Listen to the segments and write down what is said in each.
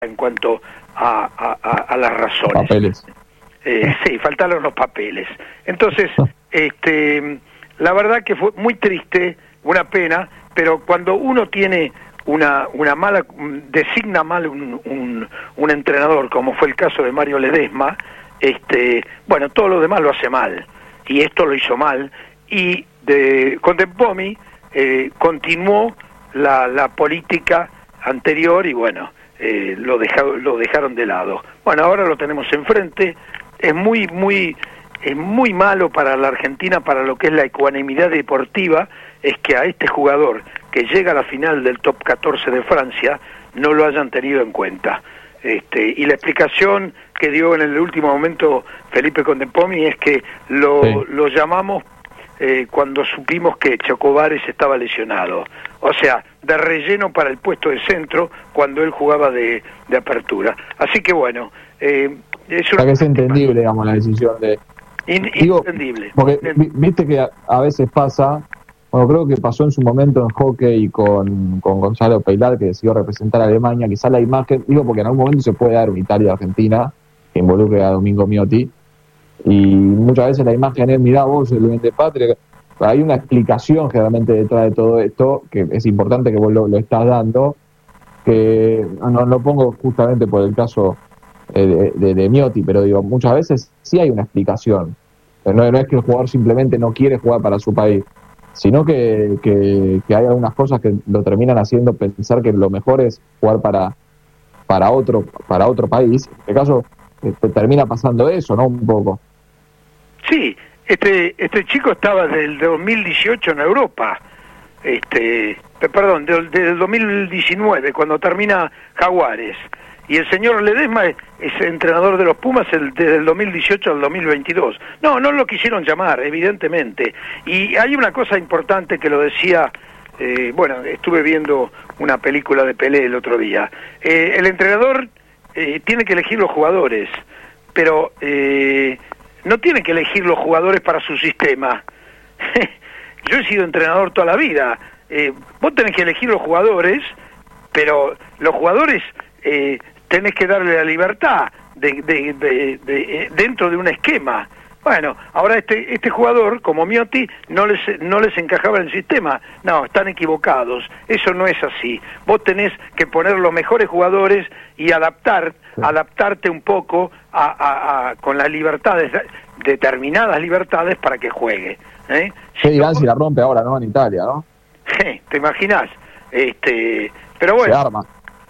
en cuanto a las razones. Papeles. Sí, faltaron los papeles. Entonces, la verdad que fue muy triste, una pena, pero cuando uno tiene una mala, designa mal un entrenador, como fue el caso de Mario Ledesma, bueno, todo lo demás lo hace mal, y esto lo hizo mal, y con Tempomi continuó la política anterior, y bueno, lo dejaron de lado. Bueno, ahora lo tenemos enfrente. Es muy malo para la Argentina, para lo que es la ecuanimidad deportiva, es que a este jugador que llega a la final del top 14 de Francia no lo hayan tenido en cuenta. Y la explicación que dio en el último momento Felipe Contempomi es que lo llamamos cuando supimos que Chocobares estaba lesionado, o sea, de relleno para el puesto de centro cuando él jugaba de apertura. Así que bueno, es una... que es entendible, digamos, la decisión de... Entendible. Porque viste que a veces pasa, bueno, creo que pasó en su momento en hockey con Gonzalo Peilat, que decidió representar a Alemania, quizá la imagen, porque en algún momento se puede dar un Italia-Argentina que involucre a Domingo Miotti, y muchas veces la imagen es, mirá vos, el de patria. Hay una explicación generalmente detrás de todo esto, que es importante que vos lo estás dando, que no lo pongo justamente por el caso de Miotti, pero digo, muchas veces sí hay una explicación. No es que el jugador simplemente no quiere jugar para su país, sino que hay algunas cosas que lo terminan haciendo pensar que lo mejor es jugar para otro país. En este caso termina pasando eso, ¿no? Un poco. Sí, este chico estaba del 2018 en Europa, perdón, del 2019, cuando termina Jaguares. Y el señor Ledesma es entrenador de los Pumas desde el 2018 al 2022. No lo quisieron llamar, evidentemente. Y hay una cosa importante que lo decía, bueno, estuve viendo una película de Pelé el otro día. El entrenador tiene que elegir los jugadores, pero no tiene que elegir los jugadores para su sistema. Yo he sido entrenador toda la vida. Vos tenés que elegir los jugadores, pero los jugadores... tenés que darle la libertad dentro de un esquema. Bueno, ahora este jugador, como Miotti, no les encajaba en el sistema. No, están equivocados. Eso no es así. Vos tenés que poner los mejores jugadores y adaptarte un poco con las libertades, determinadas libertades para que juegue. ¿Qué dirán si la rompe ahora, no? En Italia, ¿no? ¿Te imaginás? Pero bueno. Se arma.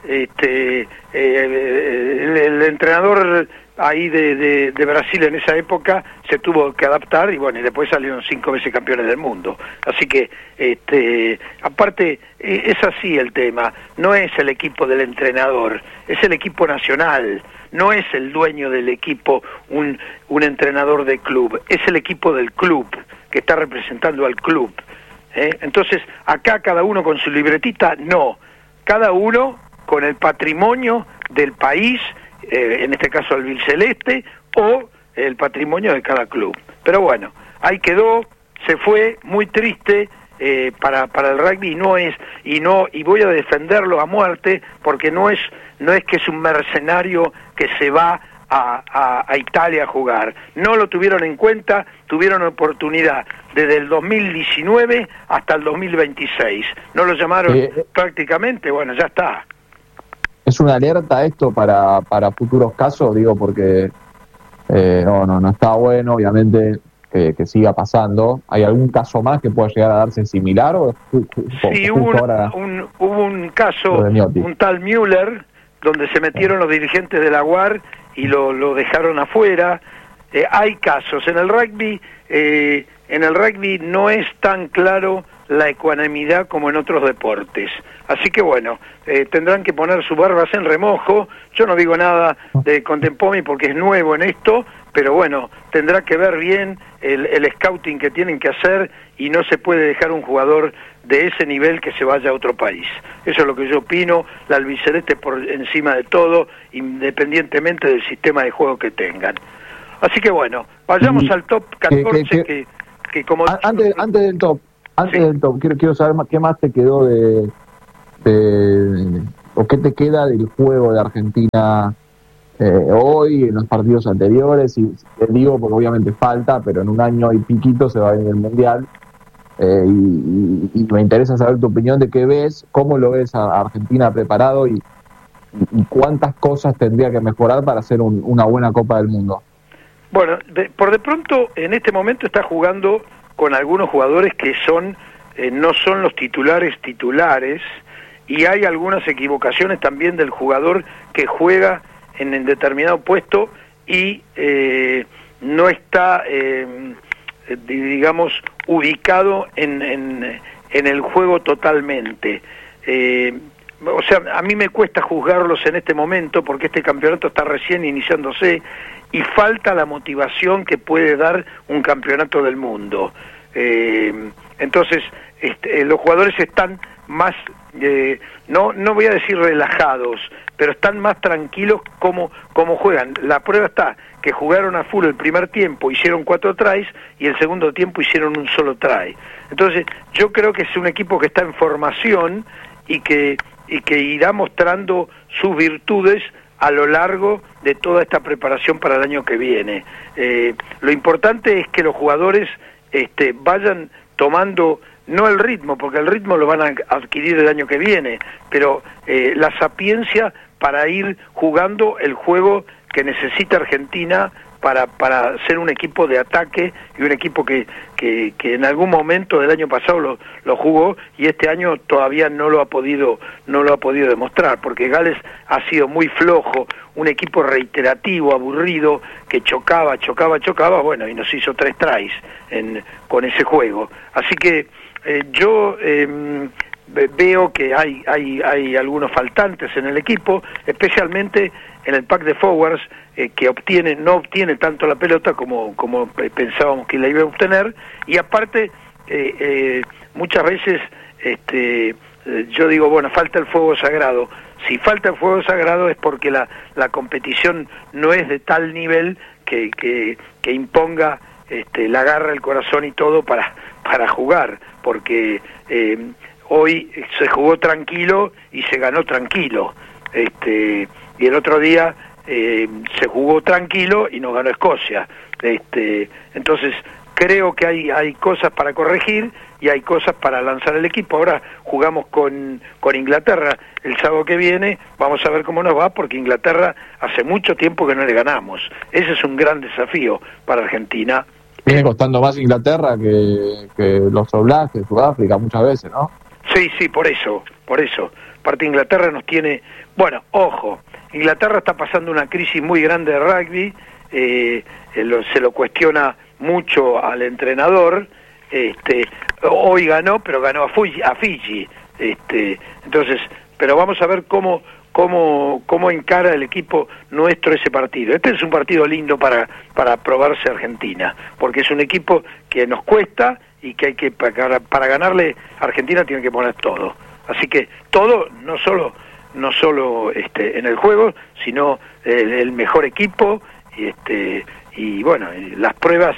El entrenador ahí de Brasil en esa época se tuvo que adaptar y bueno, y después salieron 5 veces campeones del mundo. Así que aparte es así el tema, no es el equipo del entrenador, es el equipo nacional, no es el dueño del equipo un entrenador de club, es el equipo del club que está representando al club. Entonces acá cada uno con su libretita, no, cada uno con el patrimonio del país, en este caso el albiceleste, o el patrimonio de cada club. Pero bueno, ahí quedó, se fue, muy triste para el rugby, y voy a defenderlo a muerte, porque no es que es un mercenario que se va a Italia a jugar. No lo tuvieron en cuenta, tuvieron oportunidad desde el 2019 hasta el 2026. No lo llamaron prácticamente, bueno, ya está. ¿Es una alerta esto para futuros casos? Digo, porque no está bueno, obviamente, que siga pasando. ¿Hay algún caso más que pueda llegar a darse similar? Sí, hubo un caso, un tal Müller, donde se metieron los dirigentes de la UAR y lo dejaron afuera. Hay casos. En el rugby no es tan claro la ecuanimidad como en otros deportes. Así que bueno, tendrán que poner sus barbas en remojo. Yo no digo nada de Contempomi porque es nuevo en esto, pero bueno, tendrá que ver bien el scouting que tienen que hacer, y no se puede dejar un jugador de ese nivel que se vaya a otro país. Eso es lo que yo opino, la albiceleste por encima de todo, independientemente del sistema de juego que tengan. Así que bueno, vayamos al top 14 que como... Antes del top, quiero saber qué más te quedó o qué te queda del juego de Argentina hoy, en los partidos anteriores? Y te digo porque obviamente falta, pero en un año y piquito se va a venir el Mundial. Y me interesa saber tu opinión de qué ves, cómo lo ves a Argentina preparado y cuántas cosas tendría que mejorar para hacer una buena Copa del Mundo. Bueno, por de pronto en este momento está jugando con algunos jugadores que no son los titulares, y hay algunas equivocaciones también del jugador que juega en determinado puesto y no está, digamos, ubicado en el juego totalmente. O sea, a mí me cuesta juzgarlos en este momento porque este campeonato está recién iniciándose y falta la motivación que puede dar un campeonato del mundo. Entonces, los jugadores están más, no voy a decir relajados, pero están más tranquilos como juegan. La prueba está que jugaron a full el primer tiempo, hicieron 4 tries, y el segundo tiempo hicieron un solo try. Entonces, yo creo que es un equipo que está en formación y que irá mostrando sus virtudes a lo largo de toda esta preparación para el año que viene. Lo importante es que los jugadores vayan tomando, no el ritmo, porque el ritmo lo van a adquirir el año que viene, pero la sapiencia para ir jugando el juego que necesita Argentina para ser un equipo de ataque y un equipo que en algún momento del año pasado lo jugó y este año todavía no lo ha podido demostrar, porque Gales ha sido muy flojo, un equipo reiterativo, aburrido, que chocaba, bueno, y nos hizo 3 tries con ese juego. Así que yo veo que hay algunos faltantes en el equipo, especialmente en el pack de forwards, que no obtiene tanto la pelota como pensábamos que la iba a obtener, y aparte muchas veces yo digo, bueno, falta el fuego sagrado. Si falta el fuego sagrado es porque la competición no es de tal nivel que imponga la garra, el corazón y todo para jugar, porque hoy se jugó tranquilo y se ganó tranquilo, y el otro día se jugó tranquilo y nos ganó Escocia. Entonces creo que hay cosas para corregir y hay cosas para lanzar el equipo. Ahora jugamos con Inglaterra el sábado que viene, vamos a ver cómo nos va, porque Inglaterra hace mucho tiempo que no le ganamos. Ese es un gran desafío para Argentina. Viene costando más Inglaterra que los All Blacks de Sudáfrica muchas veces, ¿no? Sí, por eso. Parte Inglaterra nos tiene... Bueno, ojo, Inglaterra está pasando una crisis muy grande de rugby, se lo cuestiona mucho al entrenador, hoy ganó, pero ganó a Fiji, entonces, pero vamos a ver cómo encara el equipo nuestro ese partido. Este es un partido lindo para probarse a Argentina, porque es un equipo que nos cuesta y que para ganarle a Argentina tiene que poner todo. Así que todo, no solo en el juego, sino el mejor equipo, y bueno, las pruebas,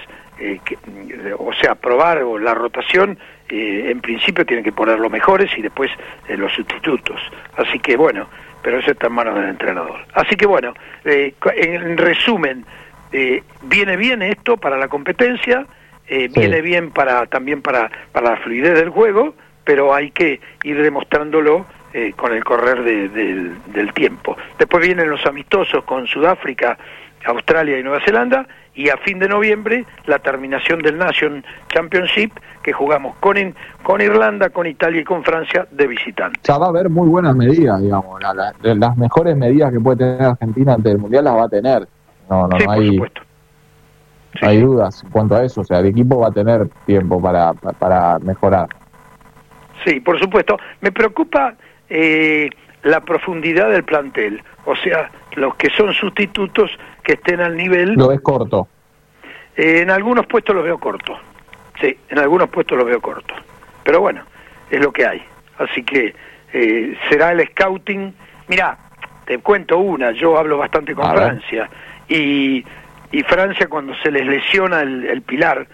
o sea, probar o la rotación, en principio tienen que poner los mejores y después los sustitutos. Así que bueno, pero eso está en manos del entrenador. Así que bueno, en resumen, viene bien esto para la competencia, viene bien también para la fluidez del juego, pero hay que ir demostrándolo con el correr del tiempo. Después vienen los amistosos con Sudáfrica, Australia y Nueva Zelanda, y a fin de noviembre la terminación del Nation Championship, que jugamos con Irlanda, con Italia y con Francia de visitante. Ya va a haber muy buenas medidas, digamos, las mejores medidas que puede tener Argentina ante el Mundial las va a tener. No sí, hay, por supuesto. No hay dudas en cuanto a eso, o sea, el equipo va a tener tiempo para mejorar. Sí, por supuesto. Me preocupa la profundidad del plantel, o sea, los que son sustitutos que estén al nivel. ¿Lo ves corto? En algunos puestos lo veo corto, sí, en algunos puestos lo veo corto, pero bueno, es lo que hay. Así que será el scouting. Mirá, te cuento yo hablo bastante con Francia, y Francia, cuando se les lesiona el pilar,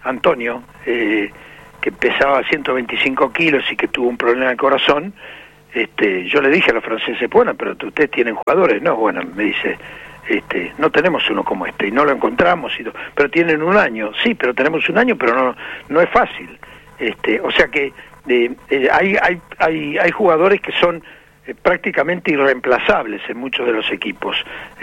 Antonio, que pesaba 125 kilos y que tuvo un problema de corazón, Yo le dije a los franceses, bueno, pero ustedes tienen jugadores. No, bueno, me dice, no tenemos uno como y no lo encontramos, pero tienen un año. Sí, pero tenemos un año, pero no es fácil. O sea que hay jugadores que son prácticamente irreemplazables en muchos de los equipos.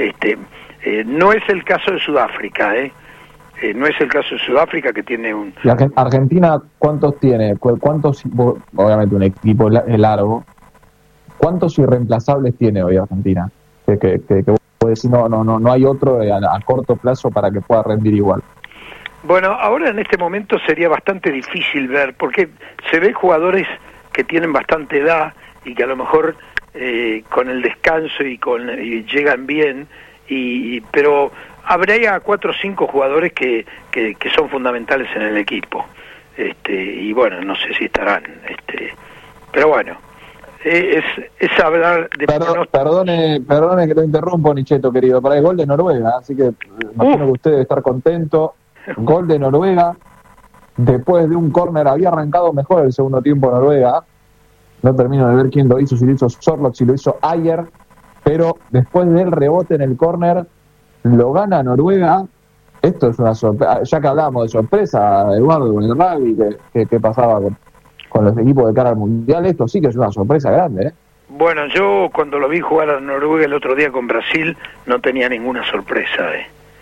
No es el caso de Sudáfrica, no es el caso de Sudáfrica, que tiene un... ¿Y Argentina cuántos tiene? ¿Cuántos, obviamente un equipo es largo, cuántos irreemplazables tiene hoy Argentina? Que puede decir, no hay otro a corto plazo para que pueda rendir igual. Bueno, ahora en este momento sería bastante difícil ver, porque se ve jugadores que tienen bastante edad y que a lo mejor con el descanso y llegan bien, pero habría 4 o 5 jugadores que son fundamentales en el equipo, y bueno, no sé si estarán, pero bueno, es hablar de... Perdone que lo interrumpo, Nicheto, querido, para el gol de Noruega, así que imagino que usted debe estar contento. Gol de Noruega, después de un córner. Había arrancado mejor el segundo tiempo Noruega, no termino de ver quién lo hizo, si lo hizo Sorloth, si lo hizo Ayer, pero después del rebote en el córner lo gana Noruega. Esto es una sorpresa, ya que hablábamos de sorpresa, Eduardo, con el rugby, que pasaba con los equipos de cara al Mundial, esto sí que es una sorpresa grande, Bueno, yo cuando lo vi jugar a Noruega el otro día con Brasil no tenía ninguna sorpresa,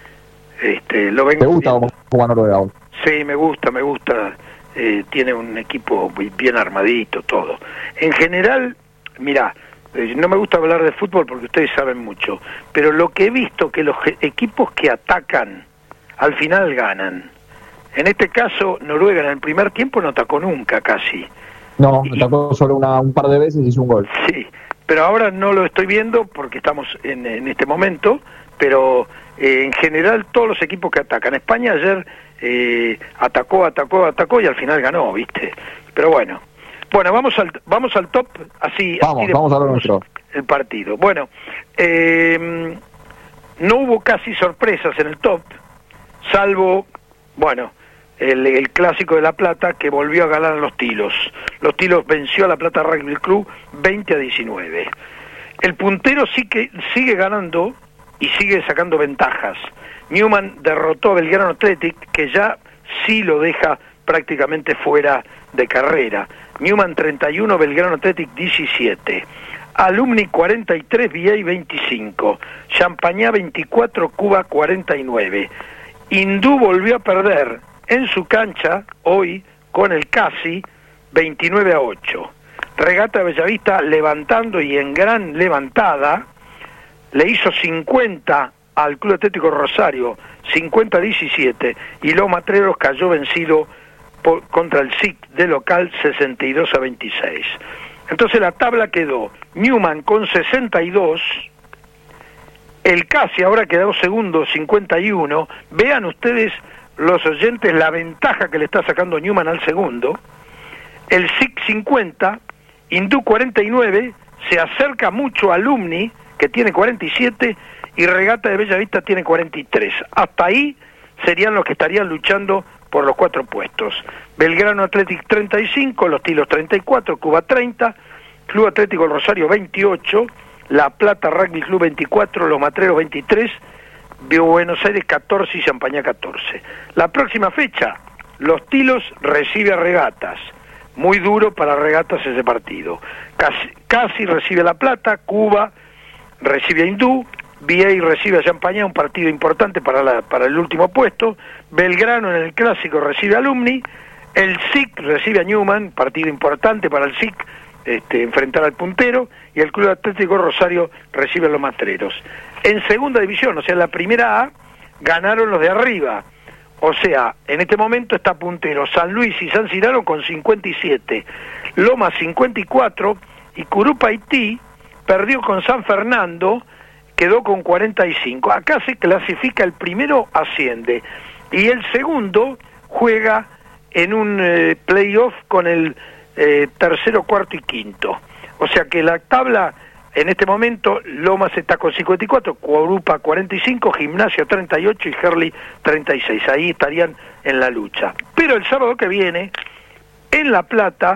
lo vengo... ¿Te gusta cómo juega Noruega? Sí, me gusta, tiene un equipo bien armadito, todo. En general, mirá, no me gusta hablar de fútbol porque ustedes saben mucho, pero lo que he visto, que los equipos que atacan al final ganan. En este caso, Noruega en el primer tiempo no atacó nunca casi. No, atacó solo un par de veces y hizo un gol. Sí, pero ahora no lo estoy viendo porque estamos en este momento, pero en general todos los equipos que atacan. España ayer atacó y al final ganó, ¿viste? Pero bueno, vamos al top, así vamos a lo nuestro. El partido. Bueno, no hubo casi sorpresas en el top, salvo, bueno, el clásico de La Plata, que volvió a ganar a los Tilos. Los Tilos venció a La Plata Rugby Club 20-19. El puntero sigue ganando y sigue sacando ventajas. Newman derrotó a Belgrano Athletic, que ya sí lo deja prácticamente fuera de carrera. Newman 31, Belgrano Athletic 17. Alumni 43, VA 25. Champañá 24, Cuba 49. Hindú volvió a perder en su cancha hoy con el Casi 29-8. Regata de Bellavista levantando y en gran levantada le hizo 50 al Club Atlético Rosario, 50-17, y los Matreros cayó vencido contra el SIC de local 62-26. Entonces la tabla quedó Newman con 62, el Casi ahora quedó segundo, 51. Vean ustedes, los oyentes, la ventaja que le está sacando Newman al segundo. El SIC 50, Hindú 49, se acerca mucho a Alumni, que tiene 47, y Regata de Bellavista tiene 43. Hasta ahí serían los que estarían luchando por los 4 puestos. Belgrano Athletic 35, Los Tilos 34, Cuba 30, Club Atlético Rosario 28, La Plata Rugby Club 24, Los Matreros 23, Buenos Aires 14 y Champañá 14. La próxima fecha, Los Tilos recibe a Regatas. Muy duro para Regatas ese partido. Casi recibe a La Plata, Cuba recibe a Hindú, VA recibe a Champañá, un partido importante para el último puesto. Belgrano en el clásico recibe a Alumni, el SIC recibe a Newman, partido importante para el SIC, enfrentar al puntero, y el Club Atlético Rosario recibe a los Matreros. En segunda división, o sea, en la primera A, ganaron los de arriba. O sea, en este momento está puntero San Luis y San Cirano con 57, Loma 54, y Curupa Haití perdió con San Fernando, quedó con 45. Acá se clasifica, el primero asciende, y el segundo juega en un playoff con el tercero, cuarto y quinto. O sea que la tabla, en este momento, Lomas está con 54, Curupa 45, Gimnasia 38 y Herli 36. Ahí estarían en la lucha. Pero el sábado que viene, en La Plata,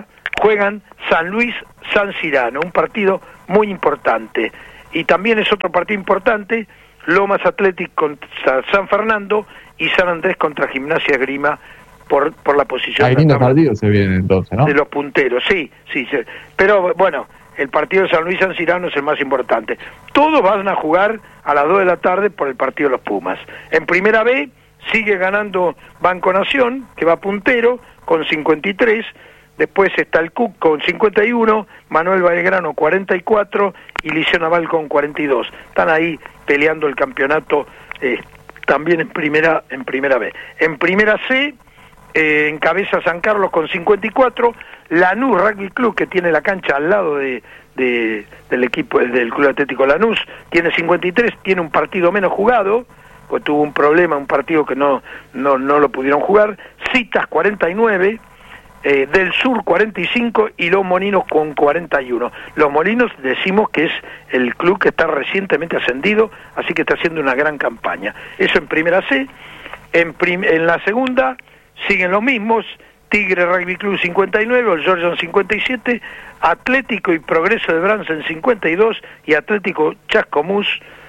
juegan San Luis, San Cirano, un partido muy importante. Y también es otro partido importante, Lomas Athletic contra San Fernando y San Andrés contra Gimnasia Esgrima por la posición. Hay lindos partidos se vienen entonces, ¿no? De los punteros, sí. Pero bueno, el partido de San Luis San Cirano es el más importante. Todos van a jugar a las 2 de la tarde por el partido de los Pumas. En Primera B sigue ganando Banco Nación, que va puntero con 53. Después está el CUC con 51, Manuel Belgrano 44 y Liceo Naval con 42. Están ahí peleando el campeonato también en primera B. En Primera C encabeza San Carlos con 54, Lanús Rugby Club, que tiene la cancha al lado del equipo del Club Atlético Lanús, tiene 53, tiene un partido menos jugado, pues tuvo un problema, un partido que no lo pudieron jugar. Citas 49, del Sur 45 y Los Molinos con 41. Los Molinos decimos que es el club que está recientemente ascendido, así que está haciendo una gran campaña. Eso en Primera C. En la segunda siguen los mismos, Tigre Rugby Club 59, el Georgian 57, Atlético y Progreso de Bransen 52 y Atlético Chascomús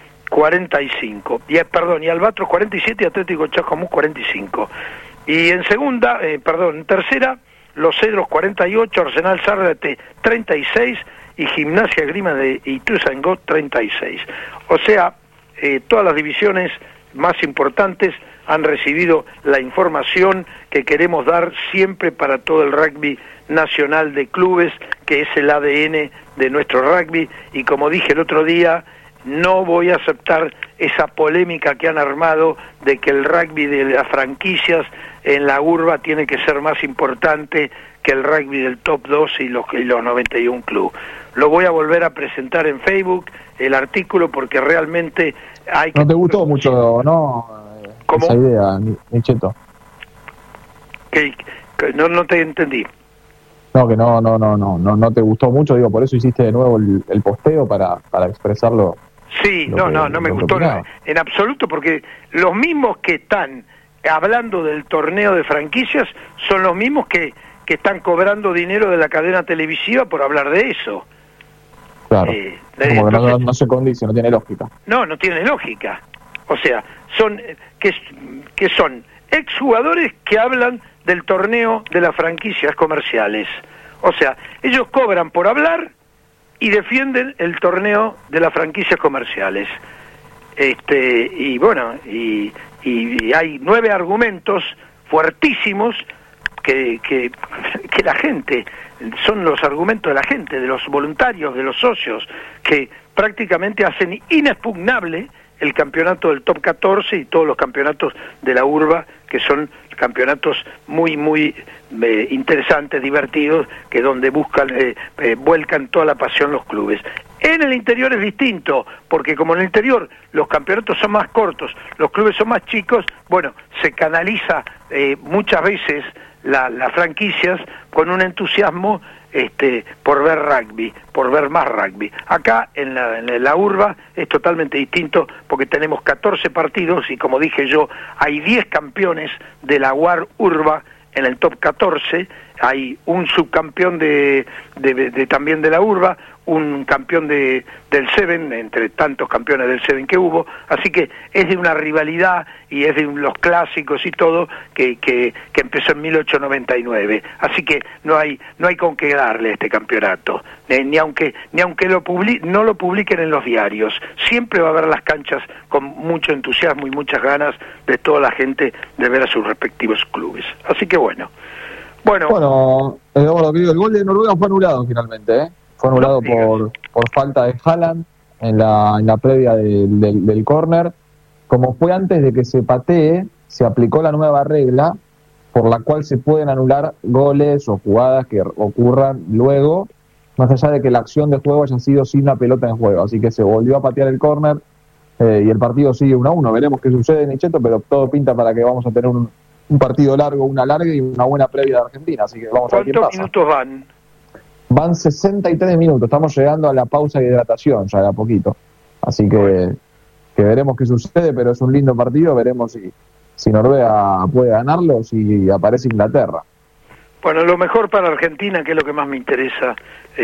45. Y Albatros 47 y Atlético Chascomús 45. Y en en tercera, Los Cedros 48, Arsenal Zárate 36 y Gimnasia Esgrima de Ituzaingó 36. O sea, todas las divisiones más importantes han recibido la información que queremos dar siempre para todo el rugby nacional de clubes, que es el ADN de nuestro rugby, y como dije el otro día, no voy a aceptar esa polémica que han armado de que el rugby de las franquicias en la urba tiene que ser más importante que el rugby del top 2 y los 91 club. Lo voy a volver a presentar en Facebook, el artículo, porque realmente hay que... ¿No te gustó mucho, no? ¿Cómo? Esa idea, Nicheto. Que no te entendí. No, que no te gustó mucho, digo, por eso hiciste de nuevo el posteo para expresarlo. Sí, no me gustó en absoluto, porque los mismos que están hablando del torneo de franquicias son los mismos que están cobrando dinero de la cadena televisiva por hablar de eso. Claro, como que no se condice, no tiene lógica. No tiene lógica. O sea, son exjugadores que hablan del torneo de las franquicias comerciales. O sea, ellos cobran por hablar y defienden el torneo de las franquicias comerciales. Y bueno, y hay 9 argumentos fuertísimos que la gente, son los argumentos de la gente, de los voluntarios, de los socios, que prácticamente hacen inexpugnable el campeonato del top 14 y todos los campeonatos de la urba, que son campeonatos muy interesantes, divertidos, que donde vuelcan toda la pasión los clubes. En el interior es distinto, porque como en el interior los campeonatos son más cortos, los clubes son más chicos, bueno, se canaliza muchas veces las franquicias con un entusiasmo por ver rugby, por ver más rugby. Acá en la urba es totalmente distinto, porque tenemos 14 partidos y, como dije yo, hay 10 campeones de la UAR urba en el top 14, hay un subcampeón también de la urba, un campeón del Seven, entre tantos campeones del Seven que hubo, así que es de una rivalidad y es de los clásicos y todo que empezó en 1899, así que no hay con qué darle este campeonato, ni aunque no lo publiquen en los diarios, siempre va a haber las canchas con mucho entusiasmo y muchas ganas de toda la gente de ver a sus respectivos clubes, así que bueno, el gol de Noruega fue anulado finalmente, Fue anulado por falta de Haaland en la previa del córner. Como fue antes de que se patee, se aplicó la nueva regla por la cual se pueden anular goles o jugadas que ocurran luego, más allá de que la acción de juego haya sido sin la pelota en juego. Así que se volvió a patear el córner y el partido sigue 1-1. Veremos qué sucede, Nicheto, pero todo pinta para que vamos a tener un partido largo, una larga y una buena previa de Argentina. Así que vamos a ver qué pasa. ¿Cuántos minutos van? Van 63 minutos, estamos llegando a la pausa de hidratación ya de a poquito. Así que veremos qué sucede, pero es un lindo partido, veremos si Noruega puede ganarlo, si aparece Inglaterra. Bueno, lo mejor para Argentina, que es lo que más me interesa,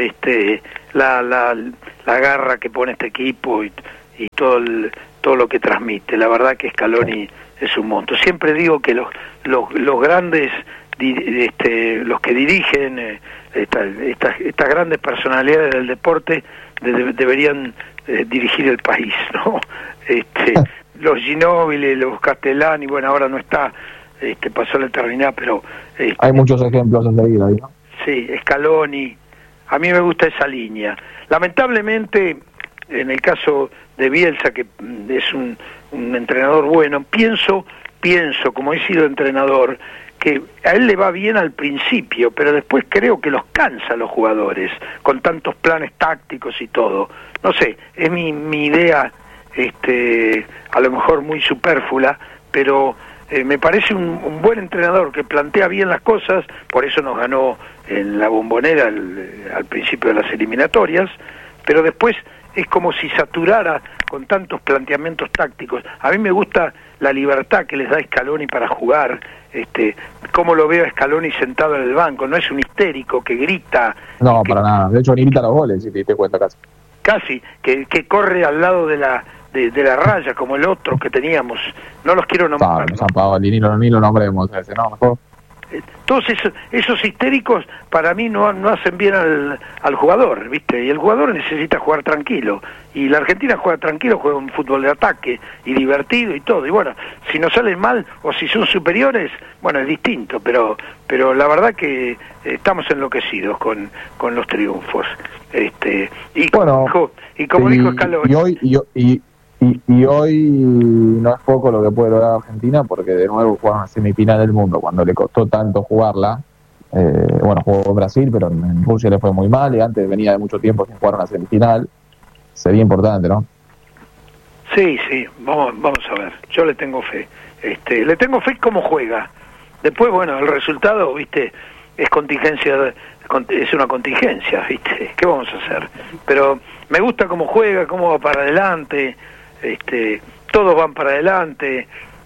la garra que pone este equipo y todo lo que transmite. La verdad que Scaloni es un monstruo. Siempre digo que los grandes, los que dirigen estas grandes personalidades del deporte deberían dirigir el país, ¿no? Los Ginóbili, los Castellani, bueno, ahora no está, pasó la eternidad, pero hay muchos ejemplos a seguir ahí, ¿no? Sí, Scaloni, a mí me gusta esa línea. Lamentablemente, en el caso de Bielsa, que es un entrenador bueno, pienso, como he sido entrenador, que a él le va bien al principio, pero después creo que los cansa a los jugadores, con tantos planes tácticos y todo. No sé, es mi idea, a lo mejor muy superflua, pero me parece un buen entrenador que plantea bien las cosas, por eso nos ganó en la Bombonera al principio de las eliminatorias, pero después es como si saturara con tantos planteamientos tácticos. A mí me gusta la libertad que les da Scaloni para jugar, cómo lo veo a Scaloni sentado en el banco, no es un histérico que grita. No, para nada, de hecho ni grita los goles, si te diste cuenta casi. Casi, que corre al lado de la raya, como el otro que teníamos, no los quiero nombrar. San Paoli, ni lo nombremos ese, ¿no? Mejor. Todos esos histéricos para mí no hacen bien al jugador, ¿viste? Y el jugador necesita jugar tranquilo, y la Argentina juega tranquilo, juega un fútbol de ataque y divertido y todo, y bueno, si nos salen mal o si son superiores, bueno, es distinto, pero la verdad que estamos enloquecidos con los triunfos, como dijo Scaloni. Y hoy no es poco lo que puede lograr Argentina, porque de nuevo jugaron a semifinal del mundo, cuando le costó tanto jugarla. Jugó en Brasil, pero en Rusia le fue muy mal, y antes venía de mucho tiempo sin jugar una semifinal. Sería importante, ¿no? Sí, vamos a ver. Yo le tengo fe. Le tengo fe cómo juega. Después, bueno, el resultado, ¿viste? Es contingencia, es una contingencia, ¿viste? ¿Qué vamos a hacer? Pero me gusta cómo juega, cómo va para adelante. Todos van para adelante.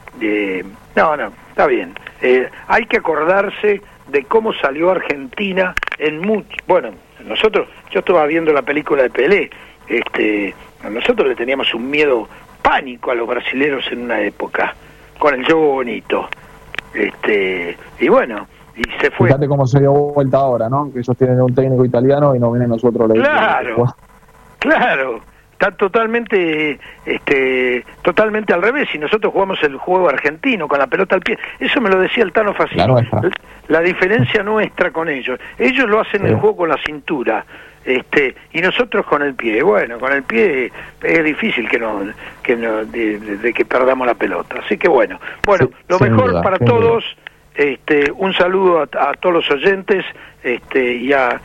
No, está bien. Hay que acordarse de cómo salió Argentina bueno, yo estaba viendo la película de Pelé, nosotros le teníamos un miedo pánico a los brasileros en una época, con el juego bonito, y bueno, y se fue. Fíjate cómo se dio vuelta ahora, ¿no? Que ellos tienen un técnico italiano y no vienen nosotros. Claro. Está totalmente al revés, y nosotros jugamos el juego argentino con la pelota al pie. Eso me lo decía el Tano Facino, la diferencia nuestra con ellos lo hacen el juego con la cintura, y nosotros con el pie. Bueno, con el pie es difícil que perdamos la pelota, así que bueno, lo mejor para todos. Un saludo a todos los oyentes, y a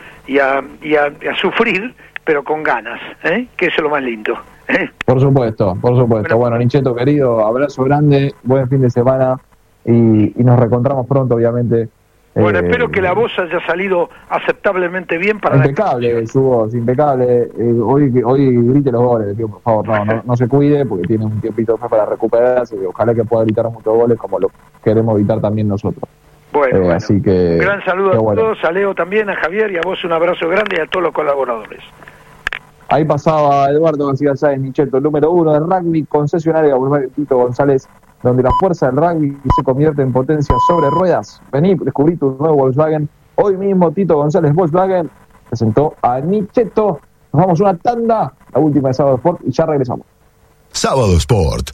sufrir, pero con ganas, que eso es lo más lindo. Por supuesto. Bueno, Nicheto querido, abrazo grande, buen fin de semana, y nos reencontramos pronto, obviamente. Bueno, espero que la voz haya salido aceptablemente bien para... Impecable su voz, impecable. Hoy grite los goles, tío, por favor, no se cuide, porque tiene un tiempito para recuperarse, y ojalá que pueda gritar muchos goles como lo queremos gritar también nosotros. Bueno, así que... Un gran saludo a todos, a Leo también, a Javier, y a vos un abrazo grande, y a todos los colaboradores. Ahí pasaba Eduardo García Sáenz, Nicheto, el número 1 del rugby, concesionario de Tito González, donde la fuerza del rugby se convierte en potencia sobre ruedas. Vení, descubrí tu nuevo Volkswagen. Hoy mismo Tito González Volkswagen presentó a Nicheto. Nos vamos a una tanda, la última de Sábado Sport, y ya regresamos. Sábado Sport.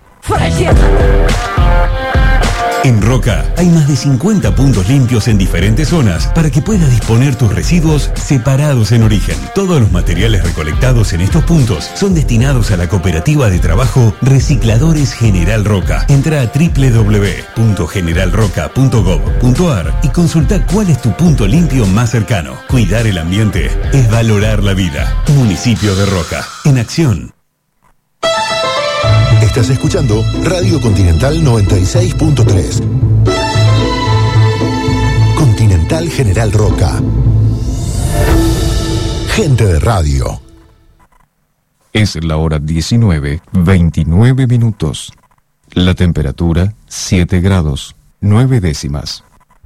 En Roca hay más de 50 puntos limpios en diferentes zonas para que puedas disponer tus residuos separados en origen. Todos los materiales recolectados en estos puntos son destinados a la cooperativa de trabajo Recicladores General Roca. Entra a www.generalroca.gov.ar y consulta cuál es tu punto limpio más cercano. Cuidar el ambiente es valorar la vida. Municipio de Roca, en acción. Estás escuchando Radio Continental 96.3. Continental General Roca. Gente de radio. Es la hora 19:29. La temperatura 7 grados 9 décimas.